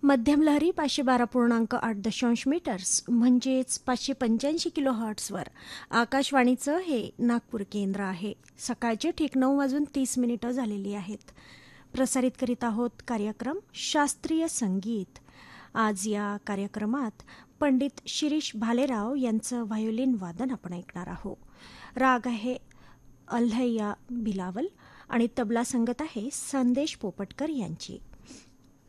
मध्यम लहरी 512.8 मीटर्स म्हणजेच 585 किलो हर्ट्झवर आकाशवाणीचं हे नागपूर केंद्र आहे. सकाळचे ठीक 9:30 झालेली आहेत. प्रसारित करीत आहोत कार्यक्रम शास्त्रीय संगीत. आज या कार्यक्रमात पंडित शिरीष भालेराव यांचं व्हायोलिन वादन आपण ऐकणार आहोत. राग आहे अल्हैया बिलावल आणि तबला संगत आहे संदेश पोपटकर यांची.